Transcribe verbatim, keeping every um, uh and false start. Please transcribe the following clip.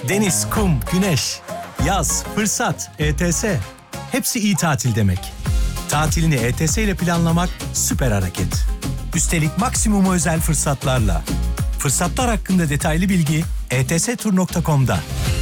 Deniz, kum, güneş, yaz, fırsat, E T S. Hepsi iyi tatil demek. Tatilini E T S ile planlamak süper hareket. Üstelik maksimum özel fırsatlarla. Fırsatlar hakkında detaylı bilgi e t s tur nokta com'da.